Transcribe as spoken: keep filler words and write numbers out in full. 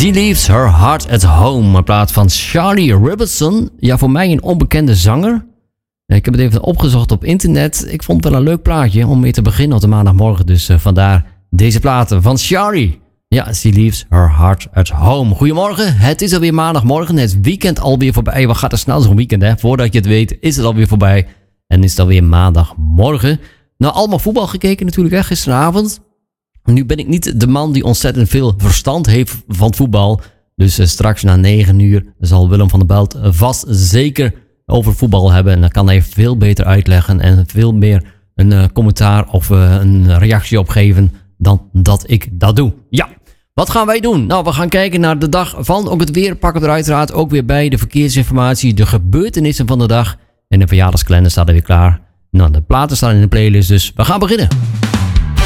She Leaves Her Heart at Home. In plaats van Charlie Robertson. Ja, voor mij een onbekende zanger. Ik heb het even opgezocht op internet. Ik vond het wel een leuk plaatje om mee te beginnen op de maandagmorgen. Dus uh, vandaar deze platen van Charlie. Ja, She Leaves Her Heart at Home. Goedemorgen, het is alweer maandagmorgen. Het weekend alweer voorbij. Wat gaat er snel zo'n weekend, hè? Voordat je het weet is het alweer voorbij. En is het alweer maandagmorgen. Nou, allemaal voetbal gekeken natuurlijk, hè, gisteravond. Nu ben ik niet de man die ontzettend veel verstand heeft van voetbal. Dus uh, straks na negen uur zal Willem van der Belt vast zeker over voetbal hebben. En dan kan hij veel beter uitleggen en veel meer een uh, commentaar of uh, een reactie op geven dan dat ik dat doe. Ja, wat gaan wij doen? Nou, we gaan kijken naar de dag van. Ook het weer pakken we er uiteraard ook weer bij. De verkeersinformatie, de gebeurtenissen van de dag. En de verjaardagskalender staat er weer klaar. Nou, de platen staan in de playlist, dus we gaan beginnen.